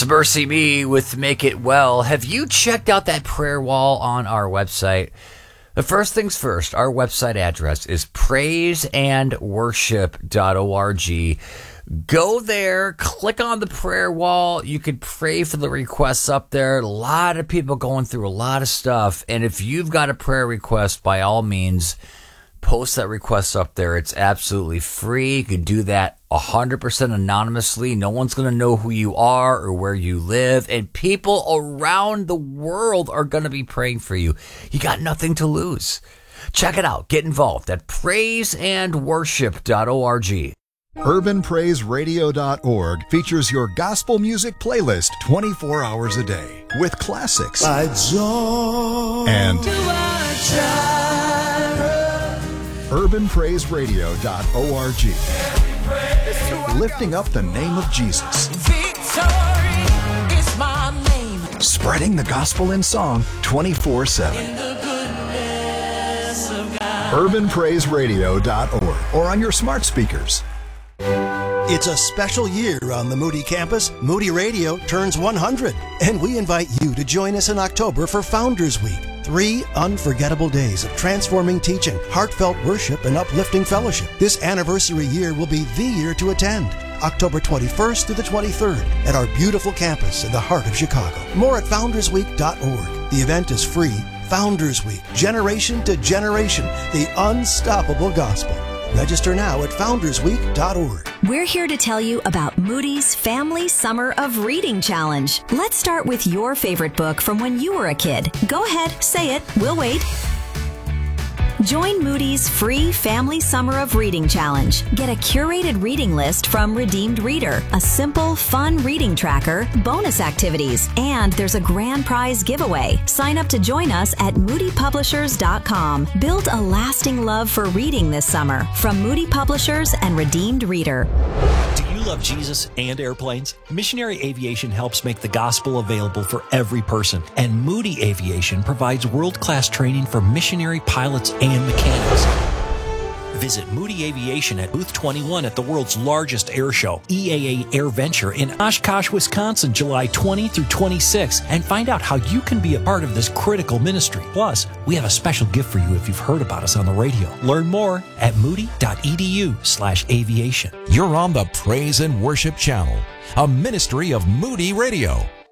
Mercy Me with Make It Well. Have you checked out that prayer wall on our website? The first things first, our website address is praiseandworship.org. Go there, click on the prayer wall. You can pray for the requests up there. A lot of people going through a lot of stuff. And if you've got a prayer request, by all means, post that request up there. It's absolutely free. You can do that 100% anonymously. No one's going to know who you are or where you live. And people around the world are going to be praying for you. You got nothing to lose. Check it out. Get involved at praiseandworship.org. UrbanPraiseRadio.org features your gospel music playlist 24 hours a day with classics and UrbanPraiseRadio.org, lifting up the name of Jesus. Victory is my name. Spreading the gospel in song 24/7. UrbanPraiseRadio.org or on your smart speakers. It's a special year on the Moody campus. Moody Radio turns 100, and we invite you to join us in October for Founders Week. 3 unforgettable days of transforming teaching, heartfelt worship, and uplifting fellowship. This anniversary year will be the year to attend. October 21st through the 23rd at our beautiful campus in the heart of Chicago. More at foundersweek.org. The event is free. Founders Week, generation to generation, the unstoppable gospel. Register now at foundersweek.org. We're here to tell you about Moody's Family Summer of Reading Challenge. Let's start with your favorite book from when you were a kid. Go ahead, say it. We'll wait. Join Moody's free Family Summer of Reading Challenge. Get a curated reading list from Redeemed Reader, a simple, fun reading tracker, bonus activities, and there's a grand prize giveaway. Sign up to join us at moodypublishers.com. Build a lasting love for reading this summer from Moody Publishers and Redeemed Reader. Do you love Jesus and airplanes? Missionary Aviation helps make the gospel available for every person, and Moody Aviation provides world-class training for missionary pilots and mechanics. Visit Moody Aviation at Booth 21 at the world's largest air show, EAA Air Venture in Oshkosh, Wisconsin, July 20 through 26, and find out how you can be a part of this critical ministry. Plus, we have a special gift for you if you've heard about us on the radio. Learn more at moody.edu/aviation. You're on the Praise and Worship Channel, a ministry of Moody Radio.